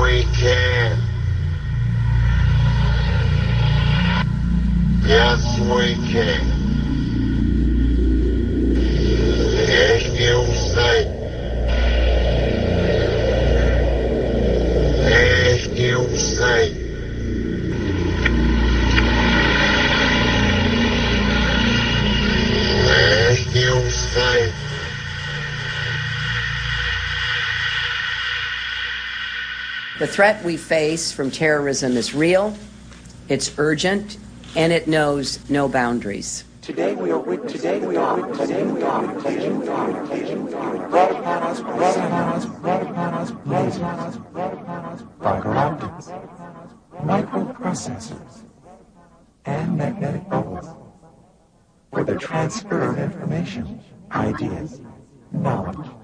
we can. Yes, we can. If you say. If you say. If you say. The threat we face from terrorism is real, it's urgent, and it knows no boundaries. Today we are brought upon us fiber optics, microprocessors, and magnetic bubbles for the transfer of information, ideas, knowledge,